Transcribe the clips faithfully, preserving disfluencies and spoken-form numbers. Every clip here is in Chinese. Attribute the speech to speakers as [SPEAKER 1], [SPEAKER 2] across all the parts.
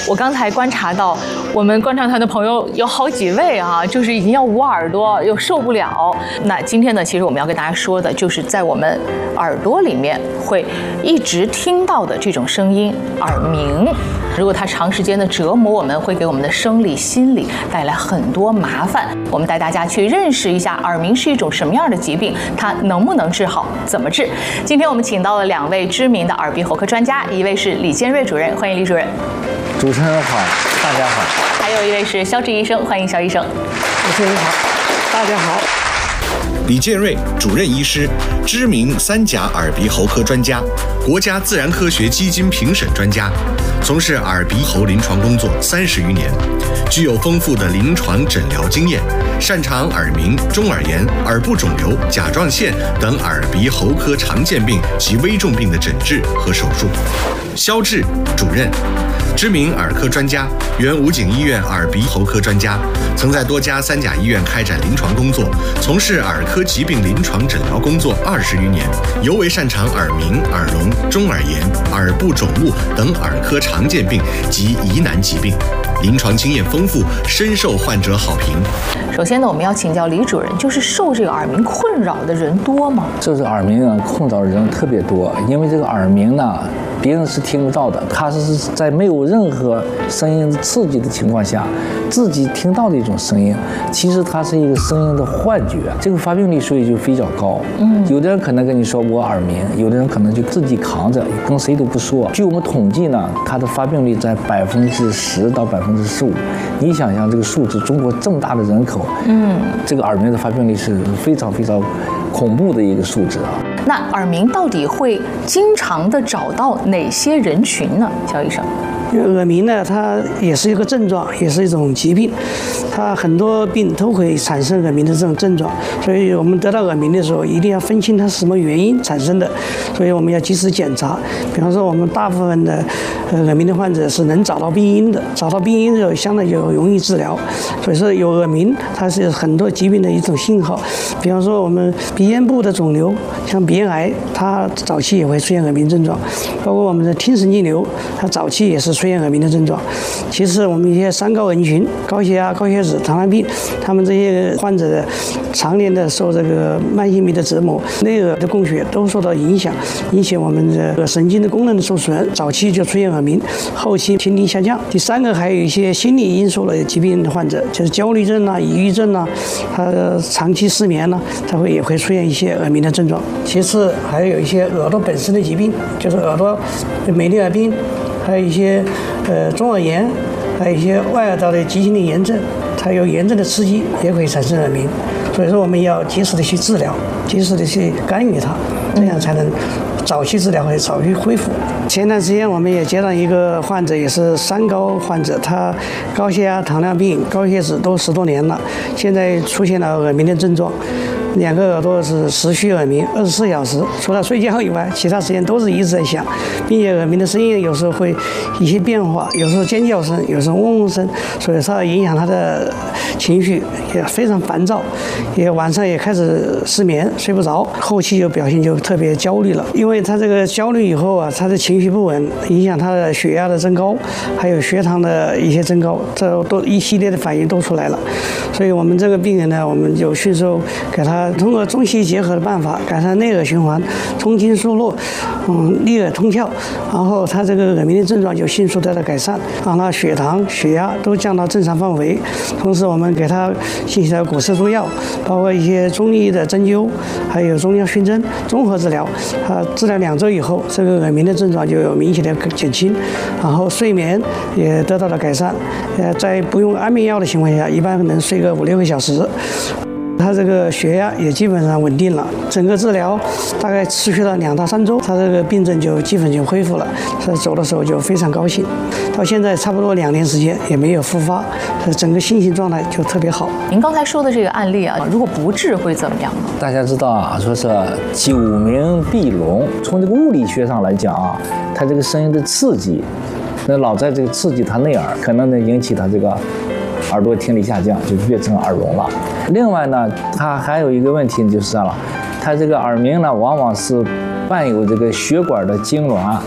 [SPEAKER 1] 我刚才观察到，我们观察团的朋友有好几位啊，就是已经要捂耳朵，又受不了。那今天呢，其实我们要跟大家说的，就是在我们耳朵里面会一直听到的这种声音——耳鸣。如果它长时间的折磨我们，会给我们的生理、心理带来很多麻烦。我们带大家去认识一下耳鸣是一种什么样的疾病，它能不能治好，怎么治？今天我们请到了两位知名的耳鼻喉科专家，一位是李建瑞主任，欢迎李主任。
[SPEAKER 2] 主持人好，大家好。
[SPEAKER 1] 还有一位是肖志医生，欢迎肖医生。
[SPEAKER 3] 主持人好，大家好。
[SPEAKER 4] 李建瑞主任医师，知名三甲耳鼻喉科专家，国家自然科学基金评审专家，从事耳鼻喉临床工作三十余年，具有丰富的临床诊疗经验，擅长耳鸣、中耳炎、耳部肿瘤、甲状腺等耳鼻喉科常见病及危重病的诊治和手术。肖志主任，知名耳科专家，原武警医院耳鼻喉科专家，曾在多家三甲医院开展临床工作，从事耳科疾病临床诊疗工作二十余年，尤为擅长耳鸣、耳聋、中耳炎、耳部肿物等耳科常见病及疑难疾病，临床经验丰富，深受患者好评。
[SPEAKER 1] 首先呢，我们要请教李主任，就是受这个耳鸣困扰的人多吗？
[SPEAKER 2] 受这个耳鸣啊困扰的人特别多，因为这个耳鸣呢，别人是听不到的，它是在没有任何声音刺激的情况下，自己听到的一种声音。其实它是一个声音的幻觉，这个发病率所以就比较高。嗯，有的人可能跟你说我耳鸣，有的人可能就自己扛着，跟谁都不说。据我们统计呢，它的发病率在百分之十到百分之十五。你想想这个数字，中国这么大的人口，嗯，这个耳鸣的发病率是非常非常恐怖的一个数字啊。
[SPEAKER 1] 那耳鸣到底会经常的找到哪些人群呢？肖医生。
[SPEAKER 3] 耳鸣呢，它也是一个症状，也是一种疾病，它很多病都会产生耳鸣的这种症状，所以我们得到耳鸣的时候，一定要分清它是什么原因产生的，所以我们要及时检查。比方说，我们大部分的呃耳鸣的患者是能找到病因的，找到病因的时候，相对就容易治疗。所以说，有耳鸣，它是很多疾病的一种信号。比方说，我们鼻咽部的肿瘤，像鼻咽癌，它早期也会出现耳鸣症状，包括我们的听神经瘤，它早期也是出现耳鸣的症状。其次，我们一些三高人群，高血压、高血脂、糖尿病，他们这些患者的常年的受这个慢性病的折磨，内耳的供血都受到影响，引起我们的神经的功能的受损，早期就出现耳鸣，后期听力下降。第三个，还有一些心理因素的疾病的患者，就是焦虑症啊、抑郁症啊，他长期失眠呢、啊，他会也会出现一些耳鸣的症状。其次，还有一些耳朵本身的疾病，就是耳朵美丽耳病。还有一些呃中耳炎，还有一些外耳道的急性的炎症，它有炎症的刺激也可以产生耳鸣，所以说我们要及时的去治疗，及时的去干预它，这样才能早期治疗和早期恢复。前段时间我们也接到一个患者，也是三高患者，他高血压、糖尿病、高血脂都十多年了，现在出现了耳鸣的症状。两个耳朵是持续耳鸣，二十四小时，除了睡觉以外，其他时间都是一直在响，并且耳鸣的声音有时候会一些变化，有时候尖叫声，有时候嗡嗡声，所以它影响他的情绪，也非常烦躁，也晚上也开始失眠，睡不着，后期就表现就特别焦虑了。因为他这个焦虑以后啊，他的情绪不稳，影响他的血压的增高，还有血糖的一些增高，这都一系列的反应都出来了。所以我们这个病人呢，我们就迅速给他通过中西医结合的办法改善内耳循环，通经输入，嗯，立耳通窍，然后他这个耳鸣的症状就迅速得到改善，让他血糖、血压都降到正常范围。同时，我们给他进行了骨色助药，包括一些中医的针灸，还有中药熏蒸综合治疗。他治疗两周以后，这个耳鸣的症状就有明显的减轻，然后睡眠也得到了改善。呃，在不用安眠药的情况下，一般能睡个五六个小时。他这个血压也基本上稳定了，整个治疗大概持续了两到三周，他这个病症就基本就恢复了。他走的时候就非常高兴，到现在差不多两年时间也没有复发，整个心情状态就特别好。
[SPEAKER 1] 您刚才说的这个案例啊，如果不治会怎么样呢？
[SPEAKER 2] 大家知道啊，说是久鸣闭聋，从这个物理学上来讲啊，它这个声音的刺激，那老在这个刺激它内耳，可能能引起它这个耳朵听力下降，就变成耳聋了。另外呢，它还有一个问题就是了，它这个耳鸣呢，往往是伴有这个血管的痉挛，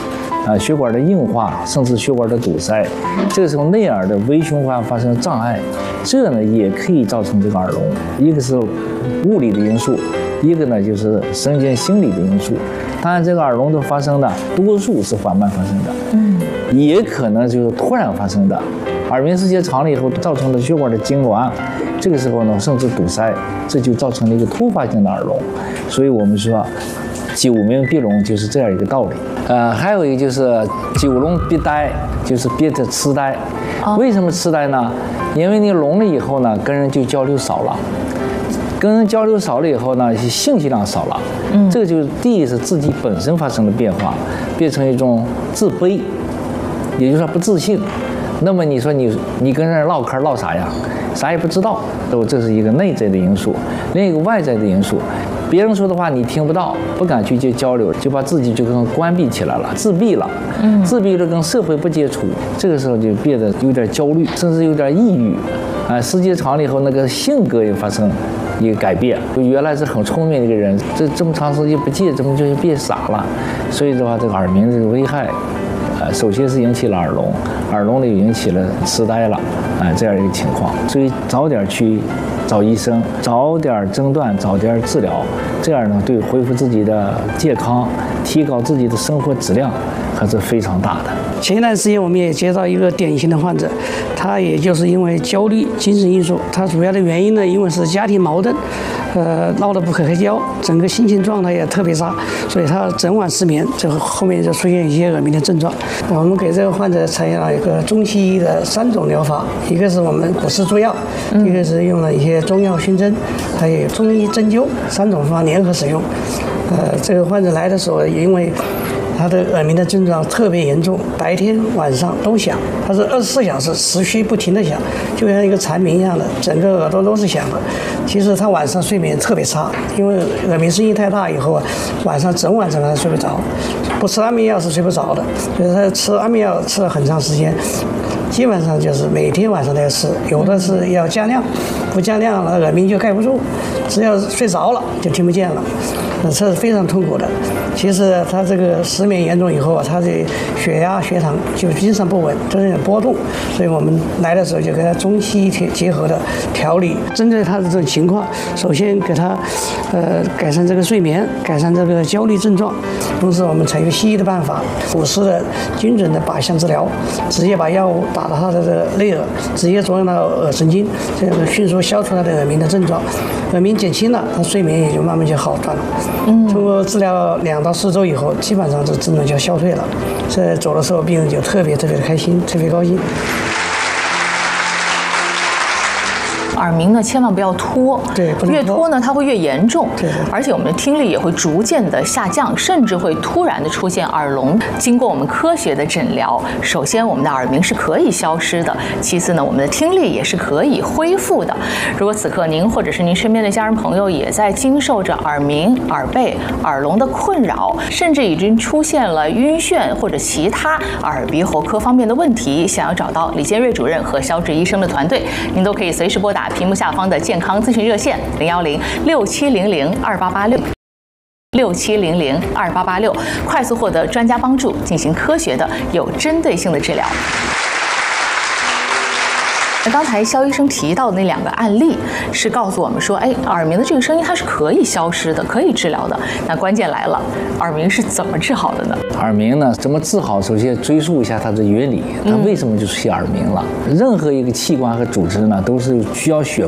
[SPEAKER 2] 啊，血管的硬化，甚至血管的堵塞，这个时候内耳的微循环发生障碍，这呢也可以造成这个耳聋。一个是物理的因素，一个呢就是神经心理的因素。当然，这个耳聋的发生的多数是缓慢发生的，嗯，也可能就是突然发生的。耳鸣时间长了以后，造成的血管的痉挛，这个时候呢甚至堵塞，这就造成了一个突发性的耳聋。所以我们说，久鸣必聋就是这样一个道理。呃，还有一个就是久聋必呆，就是别的痴呆。为什么痴呆呢？因为你聋了以后呢，跟人就交流少了，跟人交流少了以后呢，信息量少了。嗯，这个就是第一是自己本身发生了变化，变成一种自卑，也就是说不自信。那么你说你你跟人唠嗑唠啥呀？啥也不知道，都这是一个内在的因素。另一个外在的因素，别人说的话你听不到，不敢去接交流，就把自己就跟关闭起来了，自闭了。嗯，自闭了，跟社会不接触，这个时候就变得有点焦虑，甚至有点抑郁。啊，时间长了以后，那个性格也发生一个改变，就原来是很聪明的一个人，这这么长时间不戒，怎么就变傻了？所以的话，这个耳鸣这个危害。呃，首先是引起了耳聋，耳聋呢又引起了痴呆了，啊、呃，这样一个情况，所以早点去找医生，早点诊断，早点治疗，这样呢对恢复自己的健康、提高自己的生活质量还是非常大的。
[SPEAKER 3] 前一段时间我们也接到一个典型的患者，他也就是因为焦虑、精神因素，他主要的原因呢，因为是家庭矛盾，呃，闹得不可开交，整个心情状态也特别差，所以他整晚失眠，这后面就出现一些耳鸣的症状。我们给这个患者采用了一个中西医的三种疗法，一个是我们古式诸药，一个是用了一些中药熏蒸，还有中医针灸，三种方法联合使用。呃，这个患者来的时候，因为他的耳鸣的症状特别严重，白天晚上都响，他是二十四小时持续不停的响，就像一个蝉鸣一样的，整个耳朵都是响的。其实他晚上睡眠特别差，因为耳鸣声音太大以后啊，晚上整晚整晚睡不着，不吃安眠药是睡不着的，所以他吃安眠药吃了很长时间，基本上就是每天晚上都要吃，有的是要加量，不加量了耳鸣就盖不住，只要睡着了就听不见了，这是非常痛苦的。其实他这个失眠严重以后啊，他的血压、血糖就经常不稳，都有点波动，所以我们来的时候就给他中西医结合的调理，针对他的这种情况，首先给他呃改善这个睡眠，改善这个焦虑症状，同时我们采用西医的办法，古式的精准的靶向治疗，直接把药物打到他的这个内耳，直接作用到耳神经，这样迅速消除他的耳鸣的症状，耳鸣减轻了，他睡眠也就慢慢就好转了。嗯，通过治疗两到四周以后，基本上这症状就消退了。这走的时候，病人就特别特别的开心，特别高兴。
[SPEAKER 1] 耳鸣呢，千万不要拖，
[SPEAKER 3] 对，
[SPEAKER 1] 越拖呢，它会越严重，
[SPEAKER 3] 对，
[SPEAKER 1] 而且我们的听力也会逐渐的下降，甚至会突然的出现耳聋。经过我们科学的诊疗，首先我们的耳鸣是可以消失的，其次呢，我们的听力也是可以恢复的。如果此刻您或者是您身边的家人朋友也在经受着耳鸣、耳背、耳聋的困扰，甚至已经出现了晕眩或者其他耳鼻喉科方面的问题，想要找到李建瑞主任和肖志医生的团队，您都可以随时拨打屏幕下方的健康咨询热线零幺零六七零零二八八六六七零零二八八六，快速获得专家帮助，进行科学的、有针对性的治疗。那刚才肖医生提到的那两个案例，是告诉我们说，哎，耳鸣的这个声音它是可以消失的，可以治疗的。那关键来了，耳鸣是怎么治好的呢？
[SPEAKER 2] 耳鸣呢，怎么治好？首先追溯一下它的原理，它为什么就出现耳鸣了？嗯、任何一个器官和组织呢，都是需要血